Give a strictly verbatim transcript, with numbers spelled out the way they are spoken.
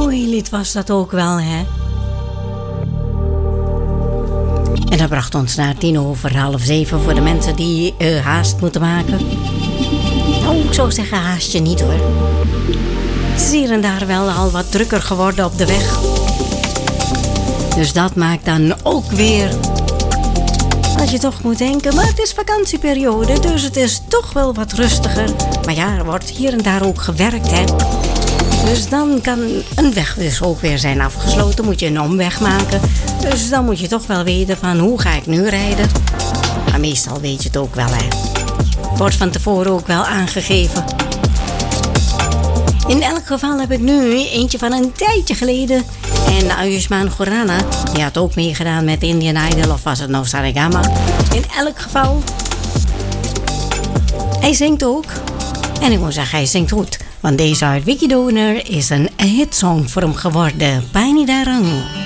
Mooi lied was dat ook wel, hè? En dat bracht ons naar tien over half zeven voor de mensen die uh, haast moeten maken. Nou, ik zou zeggen haast je niet hoor. Het is hier en daar wel al wat drukker geworden op de weg. Dus dat maakt dan ook weer dat je toch moet denken, maar het is vakantieperiode, dus het is toch wel wat rustiger. Maar ja, er wordt hier en daar ook gewerkt, hè. Dus dan kan een weg dus ook weer zijn afgesloten, moet je een omweg maken. Dus dan moet je toch wel weten van hoe ga ik nu rijden. Maar meestal weet je het ook wel, hè. Wordt van tevoren ook wel aangegeven. In elk geval heb ik nu eentje van een tijdje geleden. En Ayushmann Khurrana, die had ook meegedaan met Indian Idol, of was het nou Saregama. In elk geval, hij zingt ook. En ik moet zeggen, hij zingt goed. Want deze uit Wiki Donor is een hitsong voor hem geworden. Paini Darang.